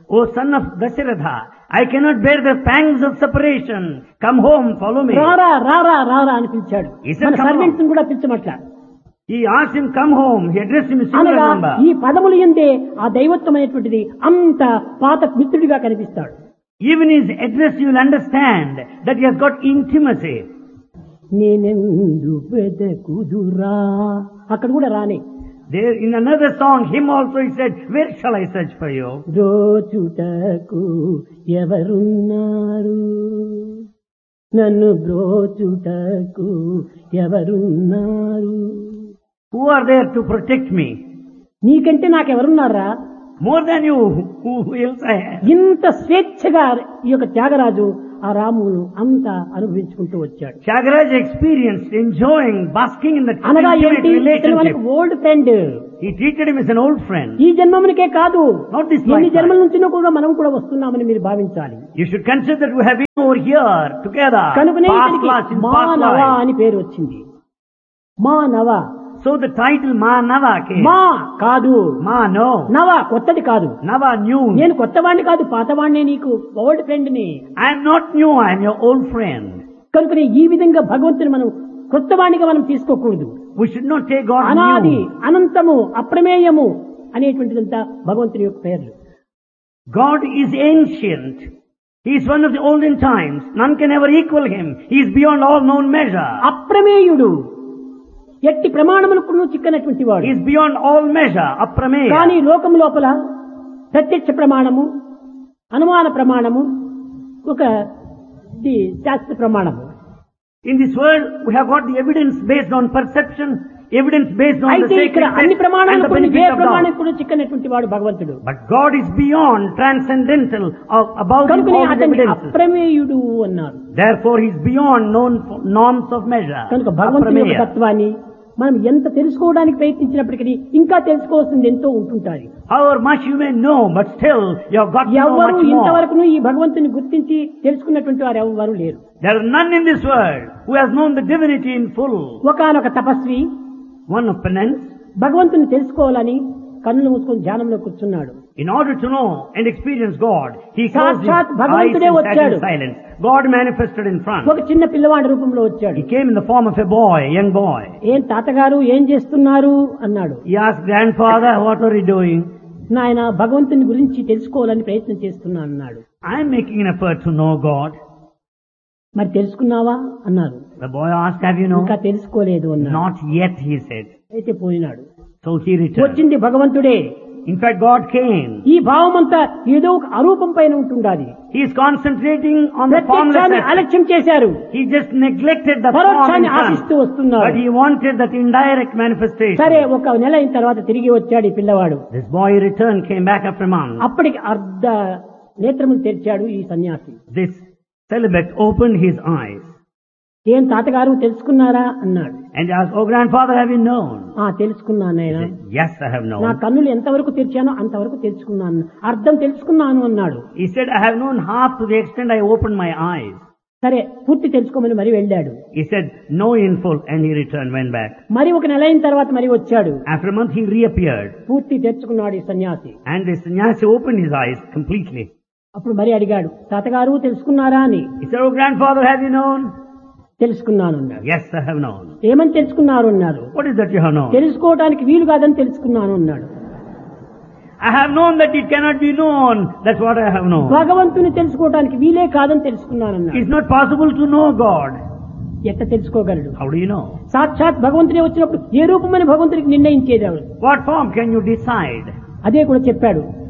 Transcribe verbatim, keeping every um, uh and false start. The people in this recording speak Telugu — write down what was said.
O son of Dasharatha, I cannot bear the pangs of separation. Come home, follow me. రారా రారా రారా అని పిలిచాడు. He said, మన "Come సర్వెంట్స్ కూడా పిలిచమట్ల. He asked him, come home. He addressed him in similar అనగా number. ఈ పదములు ఎందే ఆ దైవత్వమైనటువంటిది అంత పాత మిత్రుడిగా కనిపిస్తాడు. Even his address you will understand that he has got intimacy. నేనెందు వెదకుదురా అక్కడ కూడా రానే. There in another song, him also he said, where shall I search for you? బ్రోచుటకు ఎవరున్నారు, నన్ను బ్రోచుటకు ఎవరున్నారు. Who are there to protect me? నీకంటే నాకెవరున్నారా? More than you, who else I have? ఇంత స్వేచ్ఛగా ఈ యొక్క త్యాగరాజు ఆ రామును అంతా అనుభవించుకుంటూ వచ్చాడు. Tyagaraja experienced enjoying, basking in that అనగా intimate ఏంటి, ఇతను relationship. మనకు old friend. He treated him as an old friend. ఈ జన్మమునికే కాదు, Not this ఎన్ని lifetime. జన్మల నుంచినో కూడా మనం కూడా వస్తున్నామని మీరు భావించాలి. You should consider that we have been over here together. కనుకనే Past ఇతనికి lives, in past మానవ lives. అని పేరు వచ్చింది. మానవ. So the title Manava came. మా కాదు, Ma no. నవ కొత్తది కాదు. Nava new. నేను కొత్తవాణ్ణి కాదు, పాతవాణ్ణి, నీకు ఓల్డ్ ఫ్రెండ్ ని. I am not new, I am your old friend. కనుకనే ఈ విధంగా భగవంతుని మనం కొత్తవాణిగా మనం తీసుకోకూడదు. We should not take God అనాది, new. అనంతము, అప్రమేయము అనేటువంటిదంతా భగవంతుని యొక్క పేర్లు. God is ancient. He is one of the olden times. None can ever equal him. He is beyond all known measure. అప్రమేయుడు, ఎట్టి ప్రమాణములకు చిక్కనటువంటి వాడు. He is beyond all measure. Aprameya. కానీ లోకం లోపల ప్రత్యక్ష ప్రమాణము, అనుమాన ప్రమాణము, ఒక ది శాస్త్ర ప్రమాణము. In this world, we have got the evidence based on perception, evidence based on the అయితే ఇక్కడ sacred అన్ని text and ప్రమాణాలు the కొన్ని ఏ benefit of ప్రమాణం God. కూడా చిక్కనటువంటి వాడు భగవంతుడు. But God is beyond, transcendental, of, above him కనుకనే all the అతన్ని evidences. అప్రమేయుడు అన్నారు. Therefore, he is beyond known norms of measure. కనుక భగవంతుని యొక్క Aprameya. తత్వాన్ని మనం ఎంత తెలుసుకోవడానికి ప్రయత్నించినప్పటికీ ఇంకా తెలుసుకోవాల్సింది ఎంతో ఉంటుంటారు. However much you may know, but still you have got to know ఎవరు much more. ఇంతవరకు ఈ భగవంతుని గుర్తించి తెలుసుకున్నటువంటి వారు ఎవరు లేరు. There are none in this world who has known the divinity in full. ఒకానొక తపస్వి One of penance, భగవంతుని తెలుసుకోవాలని కన్నులు మూసుకొని ధ్యానంలో కూర్చున్నాడు. in order to know and experience God, he closed his సాక్షాత్ eyes భగవంతుడే and sat వచ్చాడు. in silence. God manifested in front. ఒక చిన్న పిల్లవాడి రూపంలో వచ్చాడు. He came in the form of a boy, a young boy. ఏం తాతగారు ఏం చేస్తున్నారు అన్నాడు. He asked, grandfather, what are you doing? నాయన భగవంతుని గురించి తెలుసుకోవాలని ప్రయత్నం చేస్తున్నా అన్నాడు. I am making an effort to know God. మరి తెలుసుకున్నావా అన్నారు. The boy asked, have you known? ఇంకా తెలుసుకోలేదు అన్నాడు. Not yet, he said. అయితే పోయినాడు. So he returned. వచ్చింది భగవంతుడే. In fact, God came. ఈ భావం అంతా ఏదో ఒక అరూపం పైన ఉంటుండాలి. He is concentrating on the formless ప్రత్యక్షాన్ని aspect. అలక్ష్యం చేశారు. He just neglected the form in పరోక్షాన్ని ఆశిస్తూ front. వస్తున్నారు. But he wanted that indirect manifestation. సరే, ఒక నెల అయిన తర్వాత తిరిగి వచ్చాడు ఈ పిల్లవాడు. This boy returned, came back after a month. అప్పటికి అర్ధ నేత్రములు తెరిచాడు ఈ సన్యాసి. This celibate opened his eyes ఏం తాతగారు తెలుసుకున్నారా అన్నాడు. and asked, oh grandfather, have you known? ఆ తెలుసుకున్నాను He ఆయన. said, yes, I have నా known. కన్నులు ఎంతవరకు తెరిచానో అంతవరకు తెలుసుకున్నాను, అర్థం తెలుసుకున్నాను అన్నాడు. He said, I have known half to the extent I opened my eyes. సరే, పూర్తి తెలుసుకోమని మరి వెళ్ళాడు. He said, no in full, and he returned, went back. మరి ఒక నెల అయిన తర్వాత మరి వచ్చాడు. After a month he reappeared, పూర్తి తెచ్చుకున్నాడు ఈ సన్యాసి. and the sannyasi opened his eyes completely. అప్పుడు మరి అడిగాడు, తాతగారు తెలుసుకున్నారా అని. He said, oh grandfather, have you known? తెలుసుకున్నాను అన్నాడు. Yes, I have known. ఏమని తెలుసుకున్నారు అన్నారు. What is that you have known? తెలుసుకోవడానికి వీలు కాదని తెలుసుకున్నాను అన్నాడు. I have known that it cannot be known. That's what I have known. భగవంతుని తెలుసుకోవడానికి వీలే కాదని తెలుసుకున్నాను అన్నాడు. It's not possible to know God. ఎట్లా తెలుసుకోగలడు? How do you know? సాక్షాత్ భగవంతుడే వచ్చినప్పుడు ఏ రూపమని భగవంతుడికి నిర్ణయించేది ఎవరు? What form can you decide? అదే కూడా చెప్పాడు.